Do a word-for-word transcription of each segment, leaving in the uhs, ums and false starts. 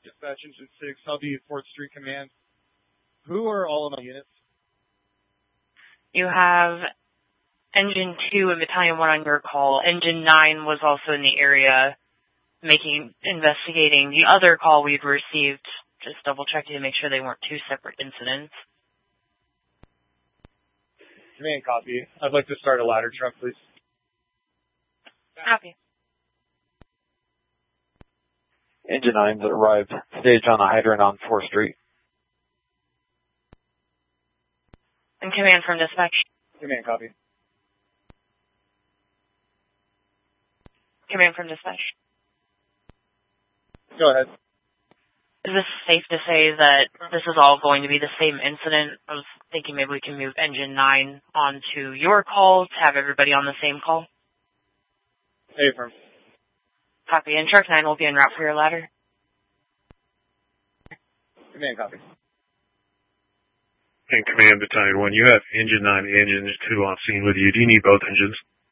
Dispatch Engine six, I'll be fourth Street Command. Who are all of my units? You have Engine two and Battalion one on your call. Engine nine was also in the area making, investigating the other call we'd received. Just double checking to make sure they weren't two separate incidents. Command copy. I'd like to start a ladder truck, please. Copy. Engine nine that arrived staged on a hydrant on fourth Street. And command from dispatch. Command copy. Command from dispatch. Go ahead. Is this safe to say that this is all going to be the same incident? I was thinking maybe we can move Engine nine onto your call to have everybody on the same call. Affirm. Copy. And Shark nine will be en route for your ladder. Command copy. And Command Battalion one, you have Engine nine and Engine two on scene with you. Do you need both engines?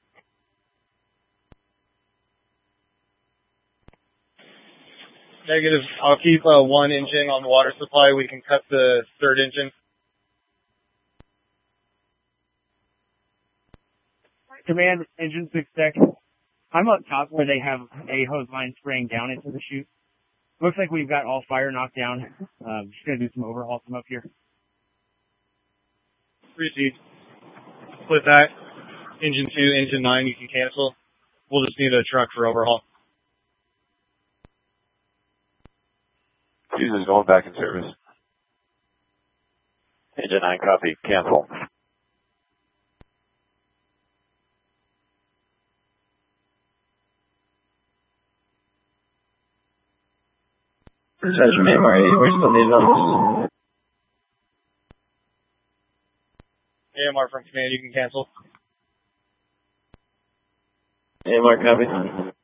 Negative. I'll keep uh, one engine on the water supply. We can cut the third engine. Command, Engine six deck. I'm up top where they have a hose line spraying down into the chute. Looks like we've got all fire knocked down. Um, just gonna do some overhaul from up here. Proceed. Split that. Engine two, Engine nine, you can cancel. We'll just need a truck for overhaul. Fuses going back in service. Engine nine copy. Cancel. Precision M R A, where's the lead on this? A M R from command, you can cancel. A M R copy.